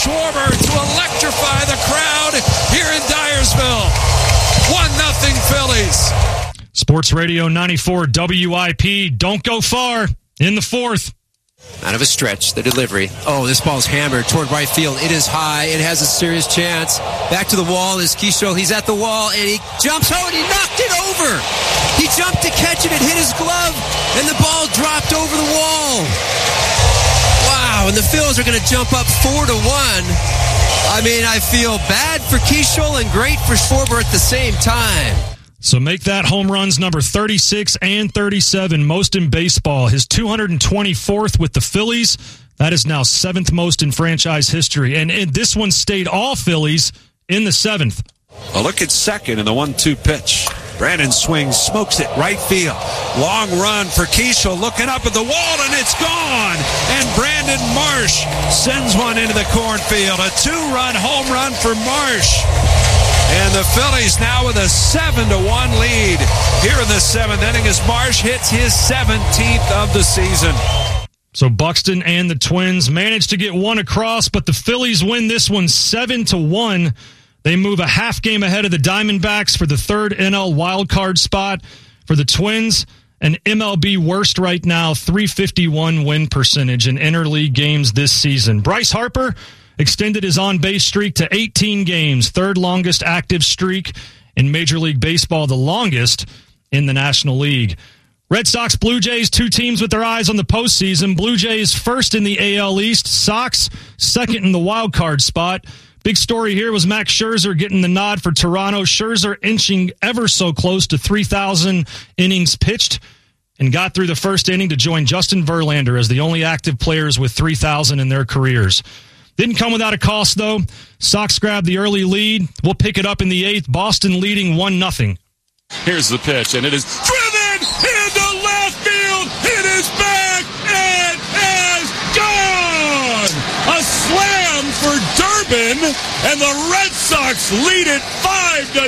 Schwarber to electrify the crowd here in Dyersville. 1-0 Phillies. Sports Radio 94 WIP. Don't go far in the fourth. Out of a stretch, the delivery. Oh, this ball's hammered toward right field. It is high. It has a serious chance. Back to the wall is Keisho. He's at the wall, and he jumps and he knocked it over. He jumped to catch it. It hit his glove, and the ball dropped over the wall. Wow, and the Phils are going to jump up 4-1. I mean, I feel bad for Keisho and great for Schwarber at the same time. So make that home runs number 36 and 37, most in baseball. His 224th with the Phillies. That is now 7th most in franchise history. And this one stayed all Phillies in the 7th. A look at second in the 1-2 pitch. Brandon swings, smokes it right field. Long run for Keisho, looking up at the wall, and it's gone. And Brandon Marsh sends one into the cornfield. A 2-run home run for Marsh. And the Phillies now with a 7-1 lead here in the 7th inning as Marsh hits his 17th of the season. So Buxton and the Twins managed to get one across, but the Phillies win this one 7-1. They move a half game ahead of the Diamondbacks for the third NL wildcard spot. For the Twins, an MLB worst right now, .351 win percentage in interleague games this season. Bryce Harper extended his on-base streak to 18 games, third longest active streak in Major League Baseball, the longest in the National League. Red Sox, Blue Jays, two teams with their eyes on the postseason. Blue Jays first in the AL East, Sox second in the wild card spot. Big story here was Max Scherzer getting the nod for Toronto. Scherzer inching ever so close to 3,000 innings pitched and got through the first inning to join Justin Verlander as the only active players with 3,000 in their careers. Didn't come without a cost, though. Sox grabbed the early lead. We'll pick it up in the 8th. Boston leading 1-0. Here's the pitch, and it is driven into left field. It is back. It is gone. A slam for Durbin, and the Red Sox lead it 5-0.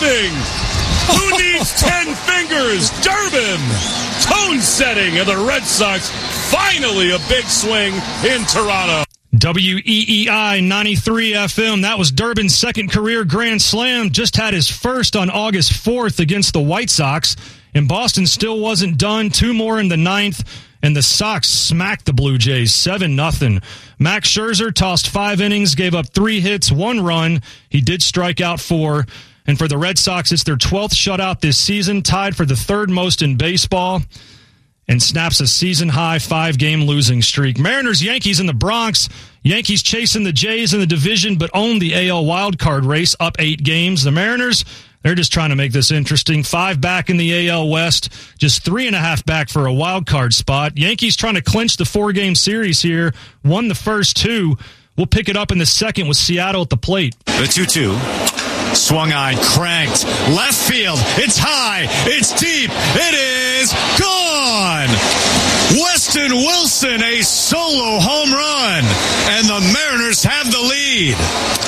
Who needs 10 fingers? Durbin. Tone setting, and the Red Sox finally a big swing in Toronto. WEEI 93 FM. That was Durbin's second career grand slam. Just had his first on August 4th against the White Sox. And Boston still wasn't done. Two more in the 9th. And the Sox smacked the Blue Jays 7-0. Max Scherzer tossed 5 innings, gave up 3 hits, 1 run. He did strike out 4. And for the Red Sox, it's their 12th shutout this season, tied for the 3rd most in baseball, and snaps a season-high 5-game losing streak. Mariners-Yankees in the Bronx. Yankees chasing the Jays in the division, but own the AL wildcard race, up 8 games. The Mariners, they're just trying to make this interesting. 5 back in the AL West, just 3.5 back for a wildcard spot. Yankees trying to clinch the 4-game series here. Won the first 2. We'll pick it up in the second with Seattle at the plate. The 2-2. Swung on, cranked, left field, it's high, it's deep, it is gone! Weston Wilson, a solo home run, and the Mariners have the lead.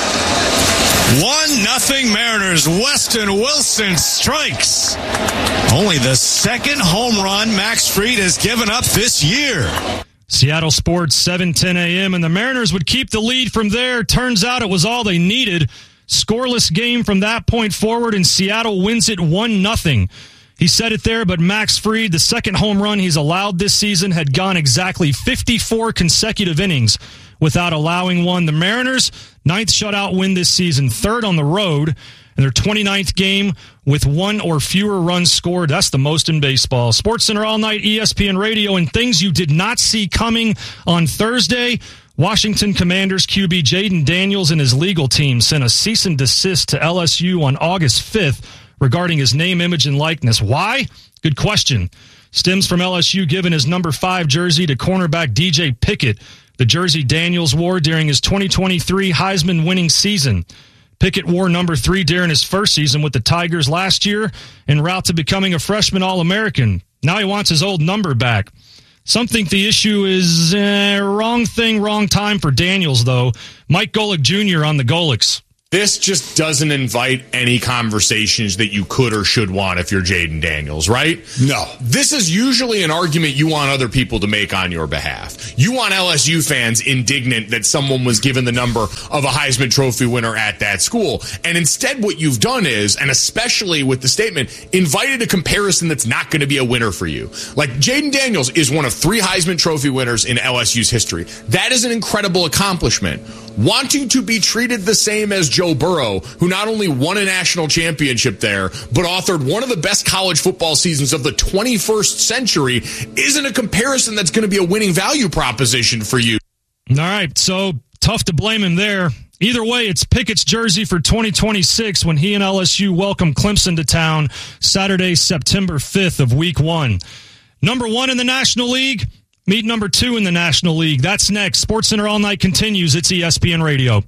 1-0 Mariners. Weston Wilson strikes. Only the second home run Max Fried has given up this year. Seattle Sports, 7:10 a.m., and the Mariners would keep the lead from there. Turns out it was all they needed. Scoreless game from that point forward, and Seattle wins it 1-0. He said it there, but Max Fried, the second home run he's allowed this season, had gone exactly 54 consecutive innings without allowing one. The Mariners, 9th shutout win this season, 3rd on the road, and their 29th game with 1 or fewer runs scored. That's the most in baseball. SportsCenter All Night, ESPN Radio, and things you did not see coming on Thursday. Washington Commanders QB Jaden Daniels and his legal team sent a cease and desist to LSU on August 5th regarding his name, image, and likeness. Why? Good question. Stems from LSU giving his number 5 jersey to cornerback DJ Pickett, the jersey Daniels wore during his 2023 Heisman-winning season. Pickett wore number 3 during his first season with the Tigers last year en route to becoming a freshman All-American. Now he wants his old number back. Some think the issue is wrong thing, wrong time for Daniels, though. Mike Golick Jr. on the Golics. This just doesn't invite any conversations that you could or should want if you're Jayden Daniels, right? No. This is usually an argument you want other people to make on your behalf. You want LSU fans indignant that someone was given the number of a Heisman Trophy winner at that school. And instead what you've done is, and especially with the statement, invited a comparison that's not going to be a winner for you. Like, Jayden Daniels is one of 3 Heisman Trophy winners in LSU's history. That is an incredible accomplishment. Wanting to be treated the same as Joe Burrow, who not only won a national championship there, but authored one of the best college football seasons of the 21st century, isn't a comparison that's going to be a winning value proposition for you. All right, so tough to blame him there. Either way, it's Pickett's jersey for 2026 when he and LSU welcome Clemson to town Saturday, September 5th of Week 1. Number 1 in the National League, meet number 2 in the National League. That's next. SportsCenter All Night continues. It's ESPN Radio.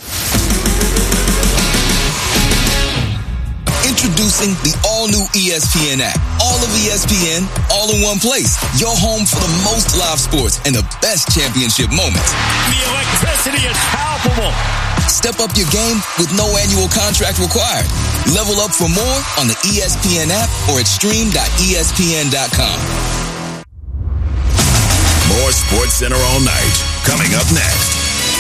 Introducing the all-new ESPN app. All of ESPN, all in one place. Your home for the most live sports and the best championship moments. The electricity is palpable. Step up your game with no annual contract required. Level up for more on the ESPN app or at stream.espn.com. More SportsCenter All Night coming up next.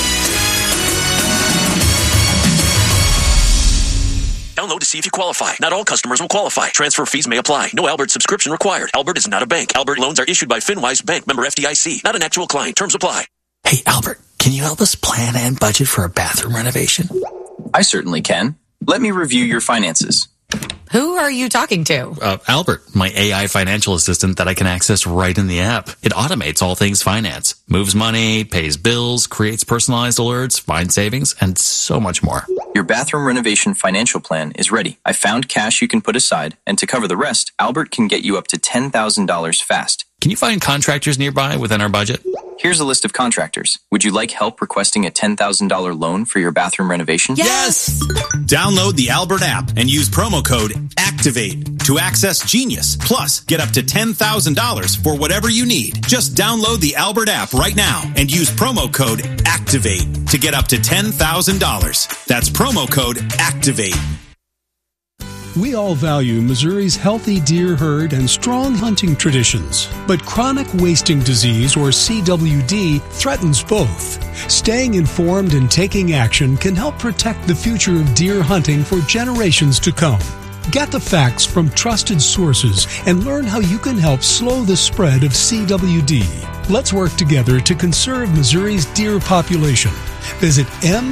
Download to see if you qualify. Not all customers will qualify. Transfer fees may apply. No Albert subscription required. Albert is not a bank. Albert loans are issued by FinWise Bank, member FDIC. Not an actual client. Terms apply. Hey, Albert, can you help us plan and budget for a bathroom renovation? I certainly can. Let me review your finances. Who are you talking to? Albert, my AI financial assistant that I can access right in the app. It automates all things finance, moves money, pays bills, creates personalized alerts, finds savings, and so much more. Your bathroom renovation financial plan is ready. I found cash you can put aside, and to cover the rest, Albert can get you up to $10,000 fast. Can you find contractors nearby within our budget? Here's a list of contractors. Would you like help requesting a $10,000 loan for your bathroom renovation? Yes! Download the Albert app and use promo code ACTIVATE to access Genius. Plus, get up to $10,000 for whatever you need. Just download the Albert app right now and use promo code ACTIVATE to get up to $10,000. That's promo code ACTIVATE. We all value Missouri's healthy deer herd and strong hunting traditions, but chronic wasting disease, or CWD, threatens both. Staying informed and taking action can help protect the future of deer hunting for generations to come. Get the facts from trusted sources and learn how you can help slow the spread of CWD. Let's work together to conserve Missouri's deer population. Visit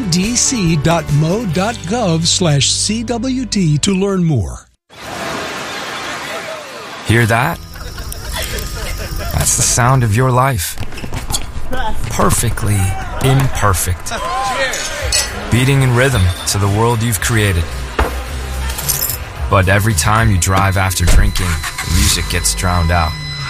mdc.mo.gov/CWD to learn more. Hear that? That's the sound of your life. Perfectly imperfect. Beating in rhythm to the world you've created. But every time you drive after drinking, the music gets drowned out.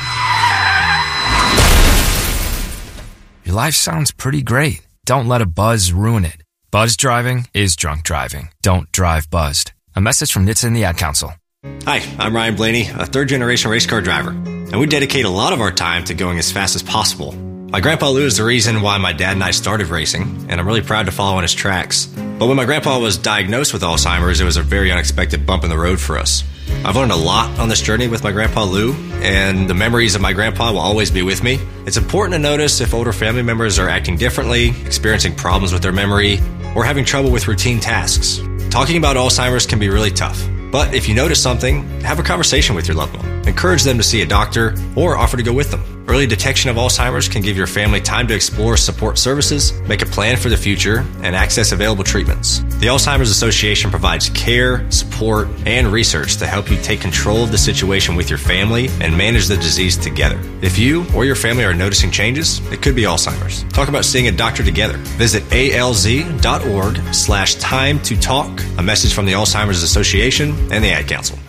Your life sounds pretty great. Don't let a buzz ruin it. Buzz driving is drunk driving. Don't drive buzzed. A message from NHTSA and the Ad Council. Hi, I'm Ryan Blaney, a third-generation race car driver, and we dedicate a lot of our time to going as fast as possible. My grandpa Lou is the reason why my dad and I started racing, and I'm really proud to follow in his tracks. But when my grandpa was diagnosed with Alzheimer's, it was a very unexpected bump in the road for us. I've learned a lot on this journey with my grandpa Lou, and the memories of my grandpa will always be with me. It's important to notice if older family members are acting differently, experiencing problems with their memory, or having trouble with routine tasks. Talking about Alzheimer's can be really tough, but if you notice something, have a conversation with your loved one. Encourage them to see a doctor or offer to go with them. Early detection of Alzheimer's can give your family time to explore support services, make a plan for the future, and access available treatments. The Alzheimer's Association provides care, support, and research to help you take control of the situation with your family and manage the disease together. If you or your family are noticing changes, it could be Alzheimer's. Talk about seeing a doctor together. Visit alz.org/time to talk. A message from the Alzheimer's Association and the Ad Council.